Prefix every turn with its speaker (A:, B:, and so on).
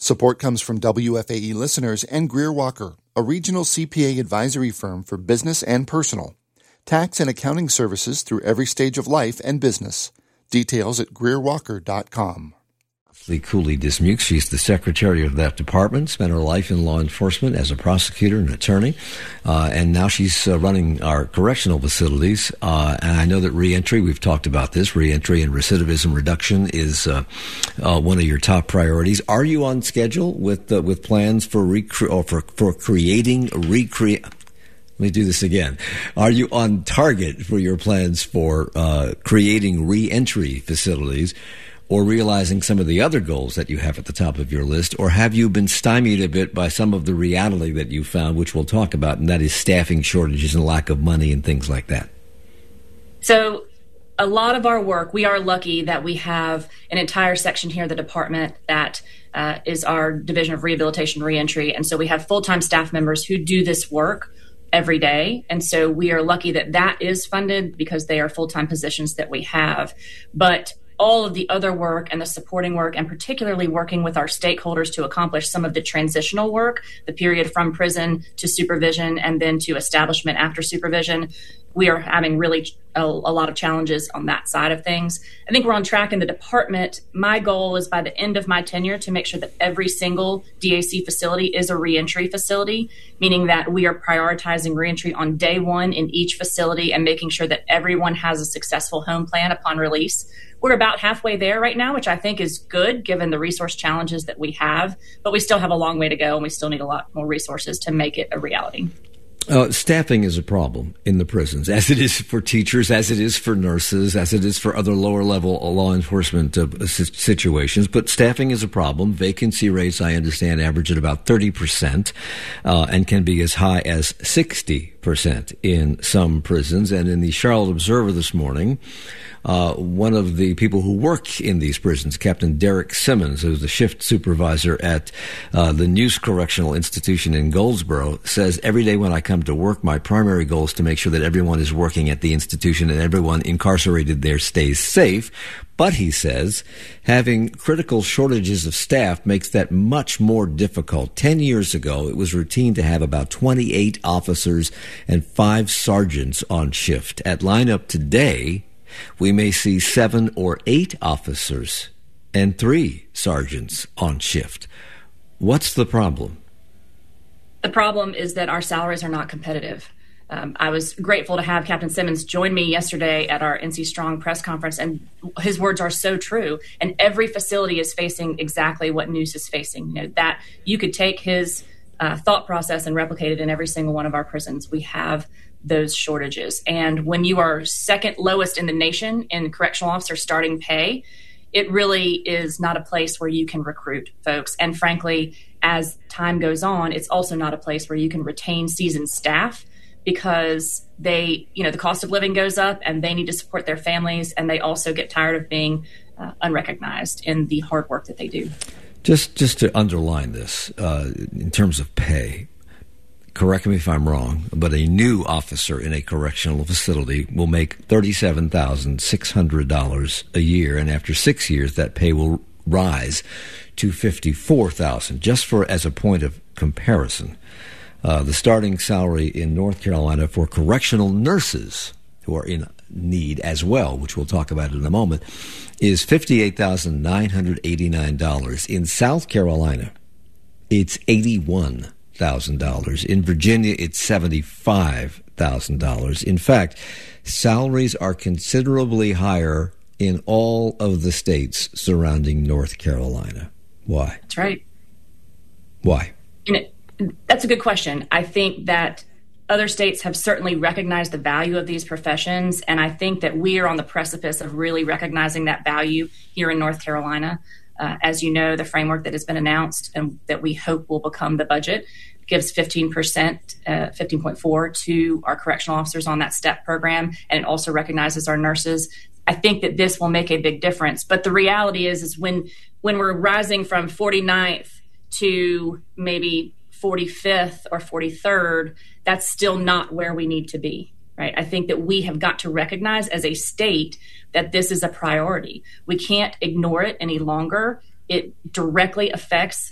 A: Support comes from WFAE listeners and Greer Walker, a regional CPA advisory firm for business and personal. Tax and accounting services through every stage of life and business. Details at GreerWalker.com.
B: Lee Cooley Dismukes. She's the secretary of that department, spent her life in law enforcement as a prosecutor and attorney, and now she's running our correctional facilities. And I know that reentry, we've talked about this, reentry and recidivism reduction is one of your top priorities. Are you on schedule with plans for creating Let me do this again. Are you on target for your plans for creating reentry facilities, or realizing some of the other goals that you have at the top of your list? Or have you been stymied a bit by some of the reality that you found, which we'll talk about, and that is staffing shortages and lack of money and things like that?
C: So a lot of our work, we are lucky that we have an entire section here in the department that is our Division of Rehabilitation and Reentry. And so we have full-time staff members who do this work every day. And so we are lucky that that is funded because they are full-time positions that we have. But all of the other work and the supporting work, and particularly working with our stakeholders to accomplish some of the transitional work, the period from prison to supervision and then to establishment after supervision, we are having really a lot of challenges on that side of things. I think we're on track in the department. My goal is by the end of my tenure to make sure that every single DAC facility is a reentry facility, meaning that we are prioritizing reentry on day one in each facility and making sure that everyone has a successful home plan upon release. We're about halfway there right now, which I think is good given the resource challenges that we have, but we still have a long way to go and we still need a lot more resources to make it a reality.
B: Staffing is a problem in the prisons, as it is for teachers, as it is for nurses, as it is for other lower-level law enforcement situations. But staffing is a problem. Vacancy rates, I understand, average at about 30% and can be as high as 60% in some prisons. And in the Charlotte Observer this morning, one of the people who work in these prisons, Captain Derek Simmons, who's the shift supervisor at the Neuse Correctional Institution in Goldsboro, says, every day when I come to work, my primary goal is to make sure that everyone is working at the institution and everyone incarcerated there stays safe. But, he says, having critical shortages of staff makes that much more difficult. 10 years ago, it was routine to have about 28 officers and 5 sergeants on shift. At lineup today, we may see 7 or 8 officers and 3 sergeants on shift. What's the problem?
C: The problem is that our salaries are not competitive. I was grateful to have Captain Simmons join me yesterday at our NC Strong press conference, and his words are so true. And every facility is facing exactly what Neuse is facing. You know, that you could take his thought process and replicate it in every single one of our prisons. We have those shortages. And when you are second lowest in the nation in correctional officer starting pay, it really is not a place where you can recruit folks. And frankly, as time goes on, it's also not a place where you can retain seasoned staff, because the cost of living goes up and they need to support their families, and they also get tired of being unrecognized in the hard work that they do.
B: Just to underline this, in terms of pay, correct me if I'm wrong, but a new officer in a correctional facility will make $37,600 a year, and after 6 years, that pay will rise to $54,000. Just as a point of comparison, the starting salary in North Carolina for correctional nurses who are in need as well, which we'll talk about in a moment, is $58,989. In South Carolina, it's $81,000. In Virginia, it's $75,000. In fact, salaries are considerably higher in all of the states surrounding North Carolina. Why?
C: That's right.
B: Why?
C: That's a good question. I think that other states have certainly recognized the value of these professions, and I think that we are on the precipice of really recognizing that value here in North Carolina. As you know, the framework that has been announced and that we hope will become the budget gives 15%, 15.4 to our correctional officers on that STEP program, and it also recognizes our nurses. I think that this will make a big difference. But the reality is when we're rising from 49th to maybe 45th or 43rd, that's still not where we need to be, right? I think that we have got to recognize as a state that this is a priority. We can't ignore it any longer. It directly affects